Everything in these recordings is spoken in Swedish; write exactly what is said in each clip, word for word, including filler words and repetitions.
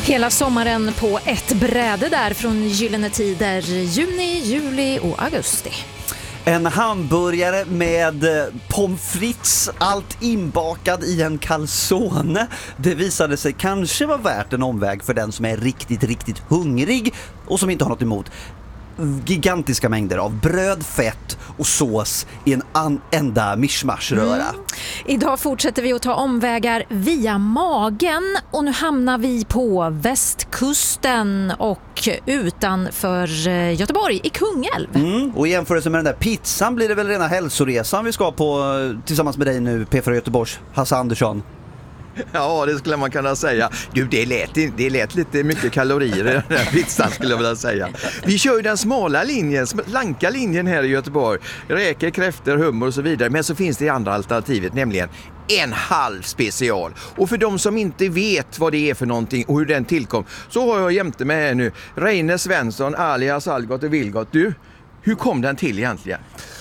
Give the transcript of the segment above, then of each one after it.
Hela sommaren på ett bräde där från Gyllene Tider, juni, juli och augusti. En hamburgare med pommes frites, allt inbakad i en calzone. Det visade sig kanske vara värt en omväg för den som är riktigt, riktigt hungrig och som inte har något emot gigantiska mängder av bröd, fett och sås i en an- enda mischmaschröra. Mm. Idag fortsätter vi att ta omvägar via magen och nu hamnar vi på västkusten och utanför Göteborg i Kungälv. Mm. Och i jämförelse med den där pizzan blir det väl rena hälsoresan vi ska på tillsammans med dig nu, P fyra Göteborgs Hasse Andersson. Ja, det skulle man kunna säga. Du, det lät, det lät lite mycket kalorier i den här pizzan skulle jag vilja säga. Vi kör ju den smala linjen, slanka linjen här i Göteborg. Räkor, kräftor, hummer och så vidare. Men så finns det andra alternativet, nämligen en halv special. Och för de som inte vet vad det är för någonting och hur den tillkom, så har jag jämte med här nu Reine Svensson, alias Algot och Vilgot. Du, hur kom den till egentligen?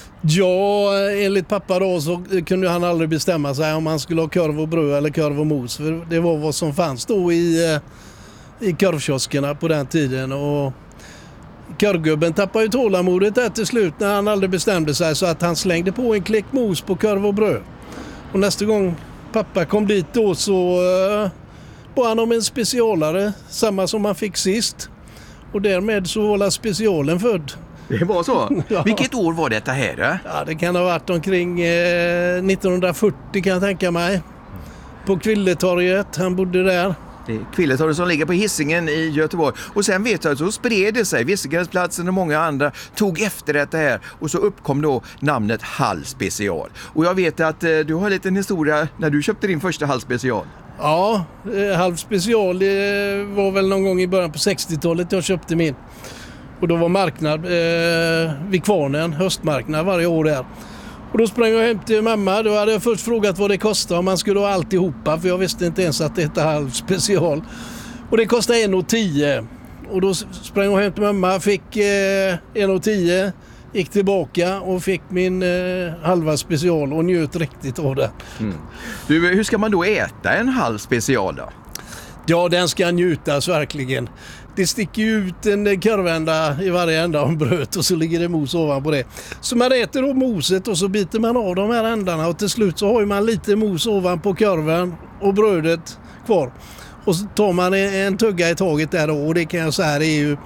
Ja, enligt pappa då så kunde han aldrig bestämma sig om han skulle ha korv och bröd eller korv och mos. För det var vad som fanns då i, i korvkioskerna på den tiden. Och korvgubben tappade ju tålamodet där till slut när han aldrig bestämde sig, så att han slängde på en klick mos på korv och bröd. Och nästa gång pappa kom dit då så uh, bad han om en specialare, samma som han fick sist. Och därmed så var la specialen född. Det var så? Ja. Vilket år var detta här då? Ja, det kan ha varit omkring eh, nittonhundrafyrtio kan jag tänka mig. På Kvilletorget, han bodde där. Det är Kvilletorget som ligger på Hisingen i Göteborg. Och sen vet jag så spred det sig. Viskegräsplatsen och många andra tog efter detta här. Och så uppkom då namnet Hall Special. Och jag vet att eh, du har en liten historia när du köpte din första Hall Special. Ja, eh, Hall Special eh, var väl någon gång i början på sextiotalet jag köpte min. Och då var marknad eh, vid Kvarnen, höstmarknad varje år där. Och då sprang jag hem till mamma. Då hade jag först frågat vad det kostade om man skulle ha alltihopa. För jag visste inte ens att det hette Halv Special. Och det kostade en och tio. Och då sprang jag hem till mamma, fick eh, en och tio. Gick tillbaka och fick min eh, halva special och njöt riktigt av det. Mm. Du, hur ska man då äta en halv special då? Ja, den ska njutas verkligen. Det sticker ut en korvända i varje ända av bröd och så ligger det mos ovanpå det. Så man äter då moset och så biter man av de här ändarna och till slut så har man lite mos ovanpå korven och brödet kvar. Och så tar man en tugga i taget där då, och det kan jag säga, det är ju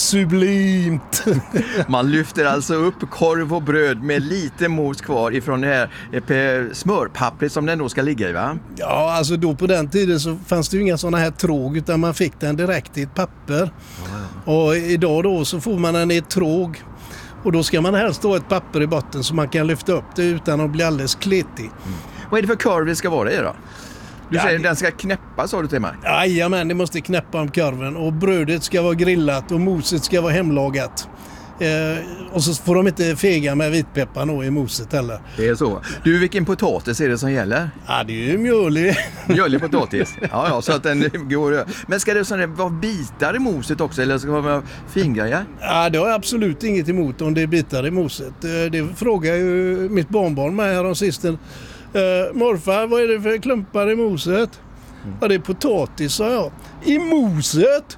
sublimt. Man lyfter alltså upp korv och bröd med lite mos kvar ifrån det här smörpappret som den då ska ligga i, va? Ja, alltså då på den tiden så fanns det ju inga sådana här tråg utan man fick den direkt i ett papper. Ja. Och idag då så får man den i ett tråg. Och då ska man helst ha ett papper i botten så man kan lyfta upp det utan att bli alldeles kletig. Mm. Vad är det för korv det ska vara i då? Du ja, säger det... den ska knäppa, sa du till mig? Jajamän, det måste knäppa om korven. Och brödet ska vara grillat och moset ska vara hemlagat. Eh, och så får de inte fega med vitpeppar då i moset heller. Det är så. Du, vilken potatis är det som gäller? Ja, det är ju mjölig. Mjölig potatis? Ja, ja, så att den går. Men ska det så vara bitar i moset också eller ska det vara fingrejer? Ja, det har jag absolut inget emot om det är bitar i moset. Det frågar ju mitt barnbarn med här om sisten. Uh, morfar, vad är det för klumpar i moset? Mm. Ja, det är potatis, sa jag. I moset?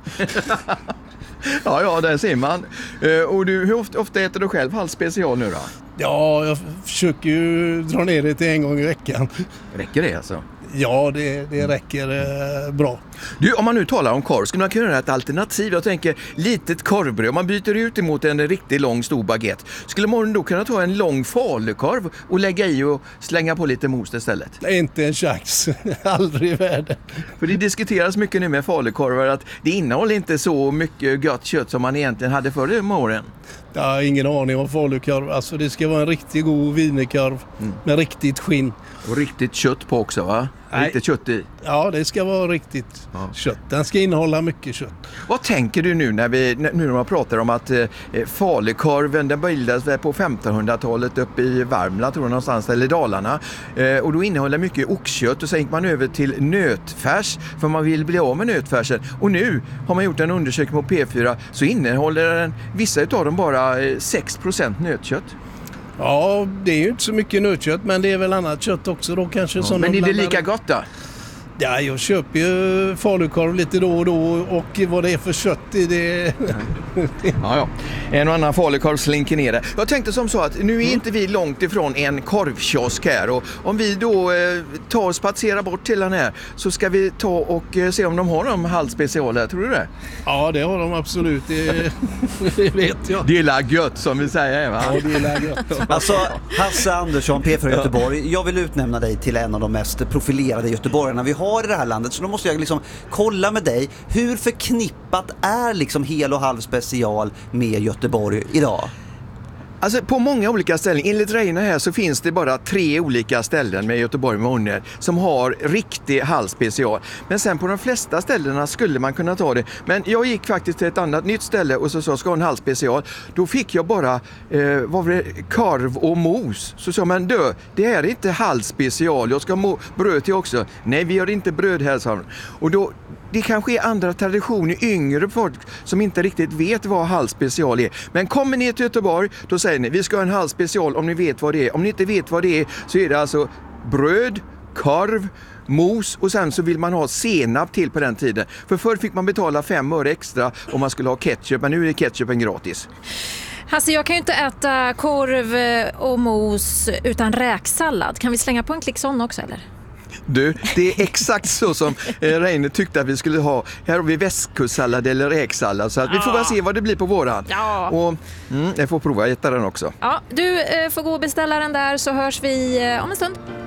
ja, ja, där ser man. Uh, och du, hur ofta, ofta äter du själv halv special nu då? Ja, jag försöker ju dra ner det till en gång i veckan. Räcker det alltså? Ja, det, det räcker eh, bra. Du, om man nu talar om korv, skulle man kunna göra ett alternativ? Jag tänker, litet korvbröd, om man byter ut emot en riktigt lång stor baguette. Skulle man då kunna ta en lång falukorv och lägga i och slänga på lite mos istället? Nej, inte en chans. Aldrig i världen. För det diskuteras mycket nu med falukorvar att det innehåller inte så mycket gott kött som man egentligen hade förr i morgon. Jag har ingen aning om falukorv. Alltså det ska vara en riktigt god wienerkorv mm. med riktigt skinn. Och riktigt kött på också, va? Nej. Riktigt kött i. Ja, det ska vara riktigt ja. kött. Den ska innehålla mycket kött. Vad tänker du nu när vi nu när man pratar om att eh, falukorven den bildades på femtonhundratalet uppe i Värmland tror jag någonstans, eller Dalarna. Eh, och då innehåller mycket oxkött och sen gick man över till nötfärs för man vill bli av med nötfärsen. Och nu har man gjort en undersökning på P fyra så innehåller den, vissa utav dem bara eh, sex procent nötkött. Ja, det är ju inte så mycket nötkött men det är väl annat kött också då kanske. Ja, som men är det blandar... lika gott då? Ja, jag köper ju falukorv lite då och då och vad det är för kött i det. Ja, ja. En och annan falukorv slinker ner det. Jag tänkte som så att nu är mm. inte vi långt ifrån en korvkiosk här och om vi då eh, tar och spatserar bort till den här så ska vi ta och eh, se om de har de halvspecialer, tror du det? Ja, det har de absolut, det, det vet jag. Det är la gött som vi säger, va? Ja, det är la gött. Alltså, Hasse Andersson, P fyra Göteborg, jag vill utnämna dig till en av de mest profilerade göteborgarna vi har i det här landet, så då måste jag liksom kolla med dig, hur förknippat är liksom hel och halv special med Göteborg idag? Alltså på många olika ställen, enligt Reine här så finns det bara tre olika ställen med Göteborg med Onner som har riktig halvspecial. Men sen på de flesta ställena skulle man kunna ta det. Men jag gick faktiskt till ett annat nytt ställe och så sa ska ha en halvspecial. Då fick jag bara eh, vad var det, korv och mos. Så sa man, dö, det här är inte halvspecial, jag ska ha bröd till också. Nej, vi gör inte bröd här, sa han. Och då det kanske är andra traditioner, yngre folk som inte riktigt vet vad halvspecial är. Men kommer ni till Göteborg, då säger ni, vi ska ha en halvspecial om ni vet vad det är. Om ni inte vet vad det är så är det alltså bröd, korv, mos och sen så vill man ha senap till på den tiden. För förr fick man betala fem öre extra om man skulle ha ketchup, men nu är ketchupen gratis. Hasse, jag kan ju inte äta korv och mos utan räksallad. Kan vi slänga på en klick sån också, eller? Du, det är exakt så som eh, Reine tyckte att vi skulle ha. Här har vi västkustsallad eller räksallad. Så att ja. Vi får väl se vad det blir på våran. Ja. Och mm, jag får prova att äta den också. Ja, du eh, får gå och beställa den där så hörs vi eh, om en stund.